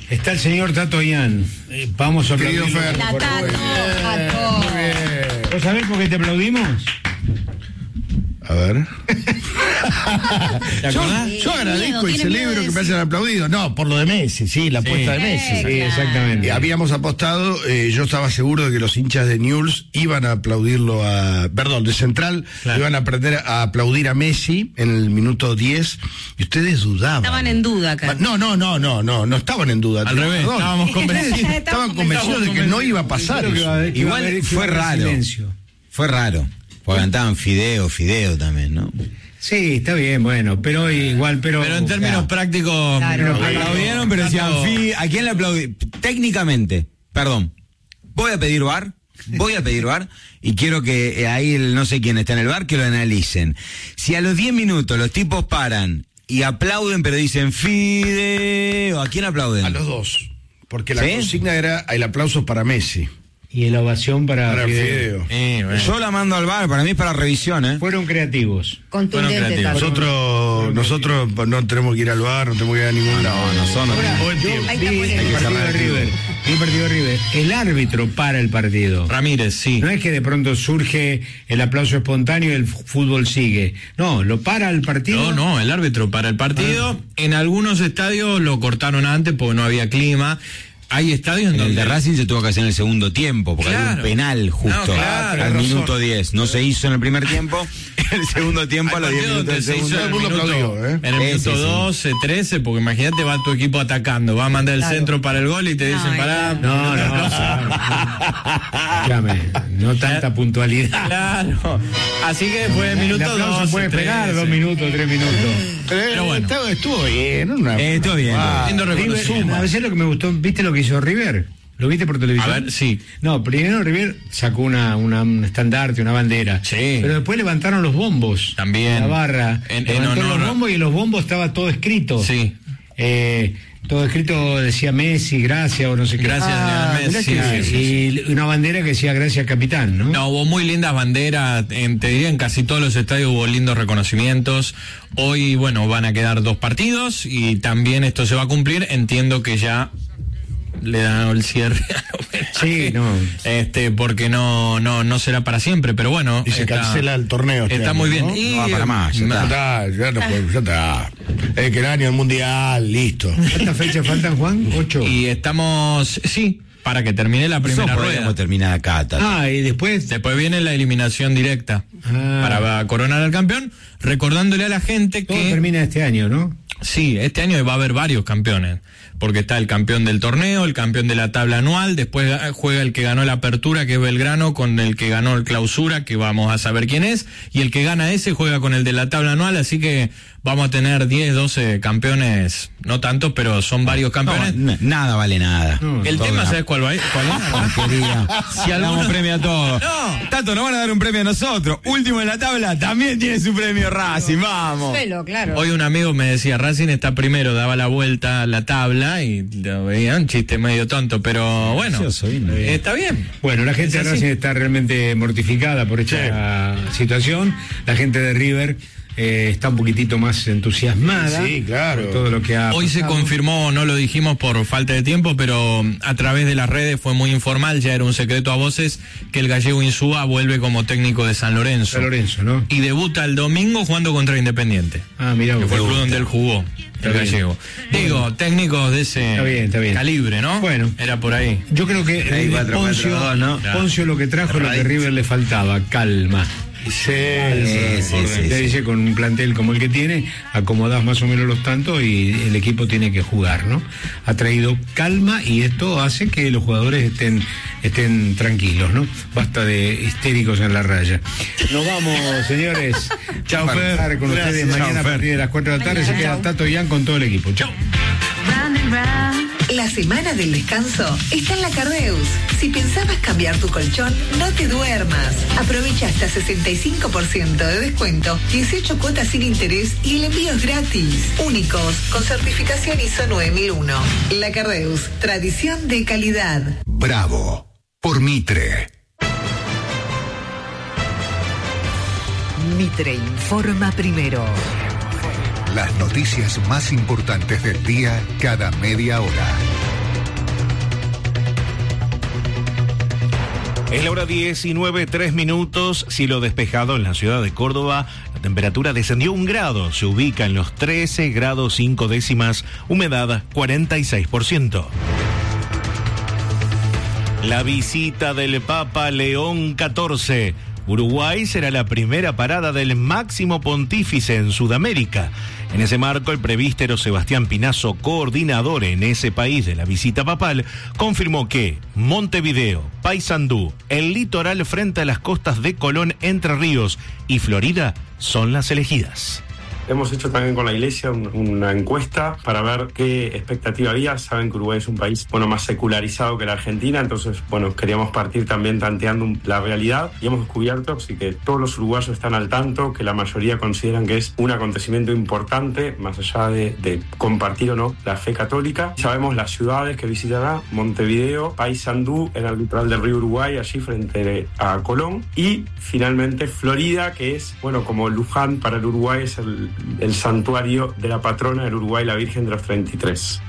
Está el señor Tato Ian. Vamos a aplaudirlo. La Tato. Muy bien. ¿Vos sabés por qué te aplaudimos? A ver. Yo agradezco y celebro que me hayan aplaudido. No, por lo de Messi, sí, la apuesta de Messi. Sí, claro. exactamente. Habíamos apostado, yo estaba seguro de que los hinchas de Newell's iban a aplaudirlo de Central, claro, iban a aprender a aplaudir a Messi en el minuto 10, y ustedes dudaban. Estaban en duda acá. No estaban en duda. Al revés, estábamos convencidos. Estaban convencidos de que no iba a pasar eso. Igual fue raro. Fue raro. Porque cantaban Fideo también, ¿no? Sí, está bien, bueno, pero igual, pero en términos prácticos, claro, aplaudieron, pero decían, ¿a quién le aplaudí? Técnicamente, perdón, voy a pedir VAR, y quiero que ahí, no sé quién está en el VAR, que lo analicen. Si a los 10 minutos los tipos paran y aplauden, pero dicen Fideo, ¿a quién aplauden? A los dos, porque la consigna era el aplauso para Messi. Y la ovación para Fideo. Bueno. Yo la mando al VAR, para mí es para revisión, ¿eh? Fueron creativos. Contundente. Nosotros no tenemos que ir al VAR, no tenemos que ir a ningún lado. El partido de River. El árbitro para el partido. Ramírez, sí. No es que de pronto surge el aplauso espontáneo y el fútbol sigue. No, lo para el partido. No, el árbitro para el partido. En algunos estadios lo cortaron antes porque no había clima. Hay estadios en donde... el de Racing se tuvo que hacer en el segundo tiempo, porque había un penal justo al minuto 10. No se hizo en el primer tiempo, en el segundo tiempo a los 10 minutos del segundo. En el minuto 12, 13, porque imagínate, va tu equipo atacando, va a mandar el centro para el gol y te dicen pará. No tanta puntualidad. Claro. Así que fue el minuto 12. Se puede pegar 2 minutos, 3 minutos. Pero bueno. Estuvo bien. Estuvo bien. A veces lo que me gustó, ¿viste lo que hizo River? ¿Lo viste por televisión? A ver, sí. No, primero River sacó un estandarte, una bandera. Sí. Pero después levantaron los bombos. También. La barra. Levantó los bombos y en los bombos estaba todo escrito. Sí. Todo escrito decía Messi, gracias o no sé qué. Gracias, Messi. Y una bandera que decía gracias capitán, ¿no? No, hubo muy lindas banderas, te diría en casi todos los estadios hubo lindos reconocimientos. Hoy, bueno, van a quedar 2 partidos y también esto se va a cumplir. Entiendo que ya le dan el cierre a sí, no. Porque no será para siempre, pero bueno. Y se cancela el torneo. Está muy bien. ¿no? Y no va para más. Ya está. Es que el año, el mundial, listo. ¿Cuántas fechas faltan, Juan? 8. Y estamos, para que termine la primera rueda. Terminar acá. Y después viene la eliminación directa para coronar al campeón, recordándole a la gente todo que termina este año, ¿no? Sí, este año va a haber varios campeones, porque está el campeón del torneo, el campeón de la tabla anual, después juega el que ganó la apertura, que es Belgrano, con el que ganó el clausura, que vamos a saber quién es, y el que gana ese juega con el de la tabla anual, así que vamos a tener 10, 12 campeones, no tantos, pero son varios campeones. Nada vale nada. El tema, ¿sabes cuál es? Si damos premio a todos. Tato, nos van a dar un premio a nosotros. Último en la tabla, también tiene su premio Racing, vamos. Claro. Hoy un amigo me decía, Racing está primero, daba la vuelta a la tabla y lo veía un chiste medio tonto, pero bueno, está bien. Bueno, la gente de Racing está realmente mortificada por esta situación. La gente de River está un poquitito más entusiasmada. Sí, claro. Por todo lo que ha Hoy pasado. se confirmó, no lo dijimos por falta de tiempo, pero a través de las redes fue muy informal, ya era un secreto a voces, que el gallego Insúa vuelve como técnico de San Lorenzo. San Lorenzo, ¿no? Y debuta el domingo jugando contra Independiente. Mira, que fue el club donde él jugó, el gallego. Digo, técnicos de ese está bien. calibre, ¿no? Bueno. Era por ahí. Yo creo que Poncio lo que trajo lo que River le faltaba, calma. Te dice, con un plantel como el que tiene, acomodás más o menos los tantos y el equipo tiene que jugar, ¿no? Ha traído calma y esto hace que los jugadores estén tranquilos, ¿no? Basta de histéricos en la raya. Nos vamos, señores. Chao, Fer. Con ustedes mañana a partir de las 4 de la tarde. Se queda Tato Ian con todo el equipo. Chao. La semana del descanso está en la Cardeus. Si pensabas cambiar tu colchón, no te duermas. Aprovecha hasta 65% de descuento, 18 cuotas sin interés y el envío es gratis. Únicos, con certificación ISO 9001. La Cardeus, tradición de calidad. Bravo, por Mitre. Mitre informa primero. Las noticias más importantes del día cada media hora. Es la hora 19:03, cielo despejado en la ciudad de Córdoba. La temperatura descendió 1 grado, se ubica en los 13 grados 5 décimas, humedad 46%. La visita del Papa León XIV. Uruguay será la primera parada del máximo pontífice en Sudamérica. En ese marco, el presbítero Sebastián Pinazo, coordinador en ese país de la visita papal, confirmó que Montevideo, Paysandú, el litoral frente a las costas de Colón, Entre Ríos y Florida son las elegidas. Hemos hecho también con la Iglesia una encuesta para ver qué expectativa había. Saben que Uruguay es un país, más secularizado que la Argentina, entonces, queríamos partir también tanteando la realidad y hemos descubierto, así que todos los uruguayos están al tanto, que la mayoría consideran que es un acontecimiento importante, más allá de compartir o no la fe católica. Sabemos las ciudades que visitará: Montevideo, Paysandú, en el litoral del río Uruguay, allí frente a Colón, y finalmente Florida, que es, como Luján para el Uruguay, es el santuario de la patrona del Uruguay, la Virgen de los 33.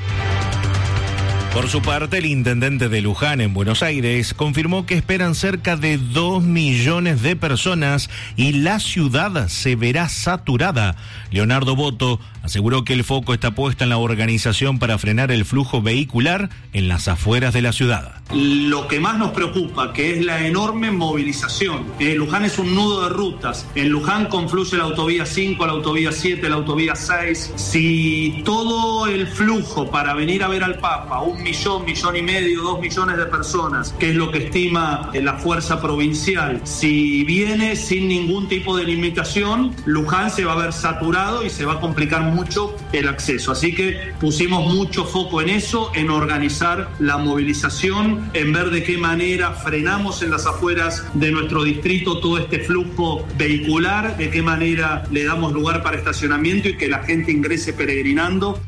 Por su parte, el intendente de Luján, en Buenos Aires, confirmó que esperan cerca de 2 millones de personas y la ciudad se verá saturada. Leonardo Boto aseguró que el foco está puesto en la organización para frenar el flujo vehicular en las afueras de la ciudad. Lo que más nos preocupa, que es la enorme movilización. Luján es un nudo de rutas. En Luján confluye la autovía 5, la autovía 7, la autovía 6. Si todo el flujo para venir a ver al Papa, 1 millón, 1,5 millones, 2 millones de personas, que es lo que estima la fuerza provincial, si viene sin ningún tipo de limitación, Luján se va a ver saturado y se va a complicar mucho el acceso. Así que pusimos mucho foco en eso, en organizar la movilización, en ver de qué manera frenamos en las afueras de nuestro distrito todo este flujo vehicular, de qué manera le damos lugar para estacionamiento y que la gente ingrese peregrinando.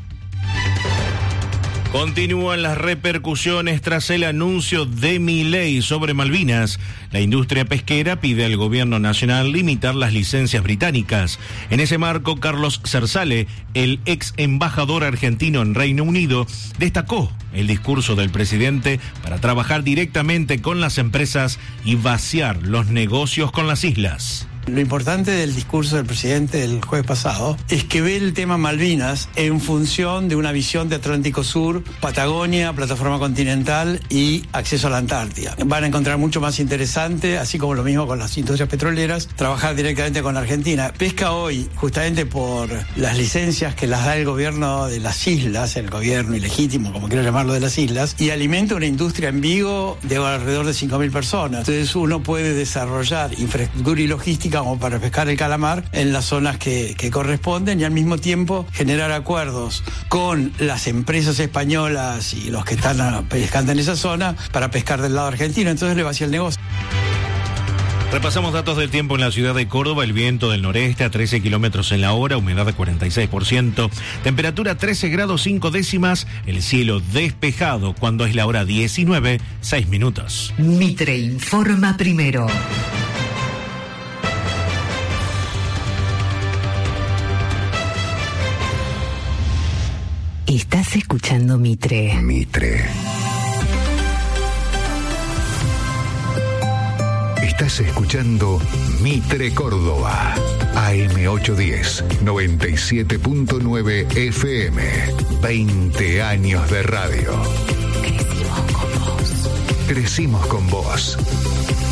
Continúan las repercusiones tras el anuncio de Milei sobre Malvinas. La industria pesquera pide al gobierno nacional limitar las licencias británicas. En ese marco, Carlos Zersale, el ex embajador argentino en Reino Unido, destacó el discurso del presidente para trabajar directamente con las empresas y vaciar los negocios con las islas. Lo importante del discurso del presidente el jueves pasado es que ve el tema Malvinas en función de una visión de Atlántico Sur, Patagonia, plataforma continental y acceso a la Antártida. Van a encontrar mucho más interesante, así como lo mismo con las industrias petroleras, trabajar directamente con la Argentina. Pesca hoy, justamente por las licencias que las da el gobierno de las islas, el gobierno ilegítimo, como quiero llamarlo, de las islas, y alimenta una industria en Vigo de alrededor de 5.000 personas. Entonces uno puede desarrollar infraestructura y logística como para pescar el calamar en las zonas que corresponden y al mismo tiempo generar acuerdos con las empresas españolas y los que están pescando en esa zona para pescar del lado argentino. Entonces le vacía el negocio. Repasamos datos del tiempo en la ciudad de Córdoba. El viento del noreste a 13 kilómetros en la hora, humedad 46%, temperatura 13 grados 5 décimas, el cielo despejado cuando es la hora 19:06. Mitre informa primero. Estás escuchando Mitre. Mitre. Estás escuchando Mitre Córdoba. AM810, 97.9 FM. 20 años de radio. Crecimos con vos. Crecimos con vos.